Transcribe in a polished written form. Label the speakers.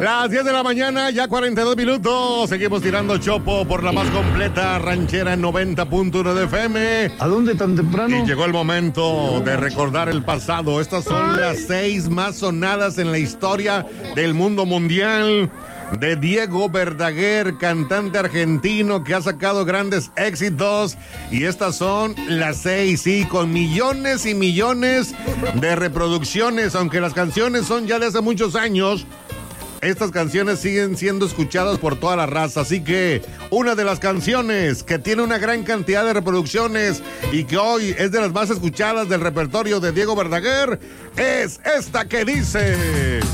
Speaker 1: Las 10 de la mañana, ya 42 minutos. Seguimos tirando chopo por la más completa ranchera en 90.1 de FM.
Speaker 2: ¿A dónde tan temprano?
Speaker 1: Y llegó el momento de recordar el pasado. Estas son las 6 más sonadas en la historia del mundo mundial. De Diego Verdaguer, cantante argentino que ha sacado grandes éxitos. Y estas son las 6, sí, con millones y millones de reproducciones. Aunque las canciones son ya de hace muchos años, estas canciones siguen siendo escuchadas por toda la raza. Así que una de las canciones que tiene una gran cantidad de reproducciones y que hoy es de las más escuchadas del repertorio de Diego Verdaguer es esta que dice...